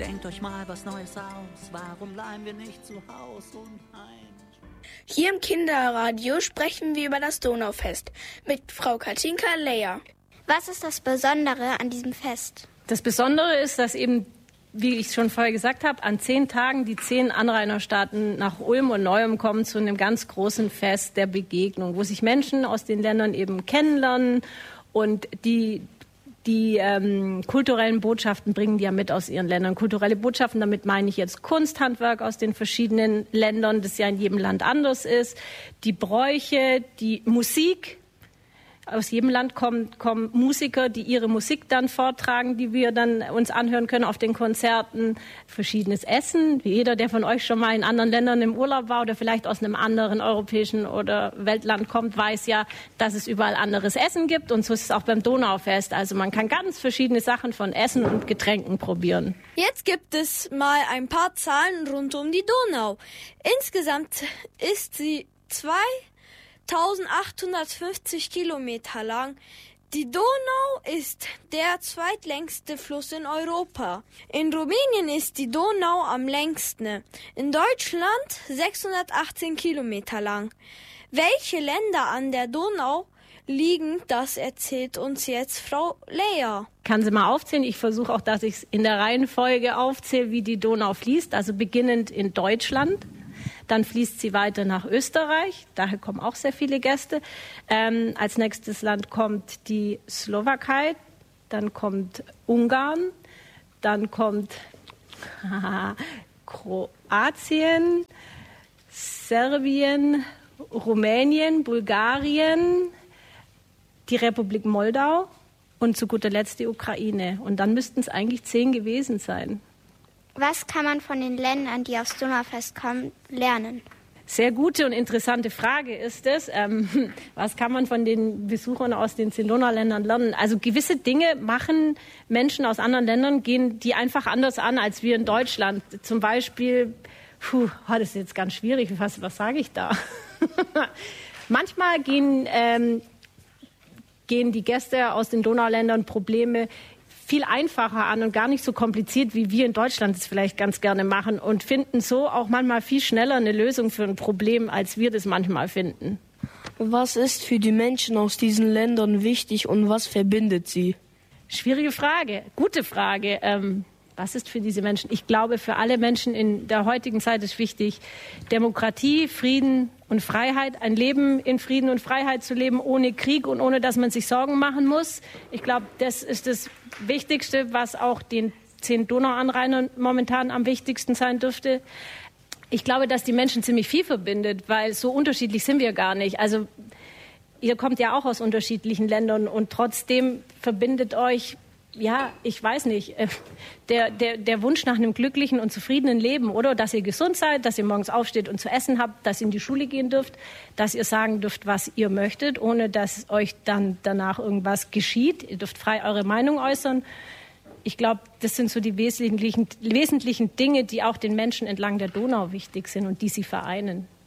Denkt euch mal was Neues aus. Warum bleiben wir nicht zu Haus und heim? Hier im Kinderradio sprechen wir über das Donaufest mit Frau Katinka Leyer. Was ist das Besondere an diesem Fest? Das Besondere ist, dass eben, wie ich schon vorher gesagt habe, an 10 Tagen die 10 Anrainerstaaten nach Ulm und Neu-Ulm kommen zu einem ganz großen Fest der Begegnung, wo sich Menschen aus den Ländern eben kennenlernen und die kulturellen Botschaften bringen die ja mit aus ihren Ländern. Kulturelle Botschaften, damit meine ich jetzt Kunsthandwerk aus den verschiedenen Ländern, das ja in jedem Land anders ist, die Bräuche, die Musik. Aus jedem Land kommen Musiker, die ihre Musik dann vortragen, die wir dann uns anhören können auf den Konzerten. Verschiedenes Essen. Jeder, der von euch schon mal in anderen Ländern im Urlaub war oder vielleicht aus einem anderen europäischen oder Weltland kommt, weiß ja, dass es überall anderes Essen gibt. Und so ist es auch beim Donaufest. Also man kann ganz verschiedene Sachen von Essen und Getränken probieren. Jetzt gibt es mal ein paar Zahlen rund um die Donau. Insgesamt ist sie 1850 Kilometer lang. Die Donau ist der zweitlängste Fluss in Europa. In Rumänien ist die Donau am längsten. In Deutschland 618 Kilometer lang. Welche Länder an der Donau liegen, das erzählt uns jetzt Frau Leyer. Kann sie mal aufzählen. Ich versuche auch, dass ich es in der Reihenfolge aufzähle, wie die Donau fließt. Also beginnend in Deutschland. Dann fließt sie weiter nach Österreich. Daher kommen auch sehr viele Gäste. Als nächstes Land kommt die Slowakei. Dann kommt Ungarn. Dann kommt Kroatien, Serbien, Rumänien, Bulgarien, die Republik Moldau und zu guter Letzt die Ukraine. Und dann müssten es eigentlich 10 gewesen sein. Was kann man von den Ländern, die aufs Donaufest kommen, lernen? Sehr gute und interessante Frage ist es. Was kann man von den Besuchern aus den 10 Donauländern lernen? Also gewisse Dinge machen Menschen aus anderen Ländern, gehen die einfach anders an als wir in Deutschland. Zum Beispiel, das ist jetzt ganz schwierig, was sage ich da? Manchmal gehen die Gäste aus den Donauländern Probleme viel einfacher an und gar nicht so kompliziert, wie wir in Deutschland es vielleicht ganz gerne machen und finden so auch manchmal viel schneller eine Lösung für ein Problem, als wir das manchmal finden. Was ist für die Menschen aus diesen Ländern wichtig und was verbindet sie? Schwierige Frage, gute Frage. Was ist für diese Menschen? Ich glaube, für alle Menschen in der heutigen Zeit ist wichtig, Demokratie, Frieden und Freiheit, ein Leben in Frieden und Freiheit zu leben, ohne Krieg und ohne, dass man sich Sorgen machen muss. Ich glaube, das ist das Wichtigste, was auch den 10 Donauanrainern momentan am wichtigsten sein dürfte. Ich glaube, dass die Menschen ziemlich viel verbindet, weil so unterschiedlich sind wir gar nicht. Also ihr kommt ja auch aus unterschiedlichen Ländern und trotzdem verbindet euch, ja, ich weiß nicht, der Wunsch nach einem glücklichen und zufriedenen Leben, oder? Dass ihr gesund seid, dass ihr morgens aufsteht und zu essen habt, dass ihr in die Schule gehen dürft, dass ihr sagen dürft, was ihr möchtet, ohne dass euch dann danach irgendwas geschieht. Ihr dürft frei eure Meinung äußern. Ich glaube, das sind so die wesentlichen Dinge, die auch den Menschen entlang der Donau wichtig sind und die sie vereinen.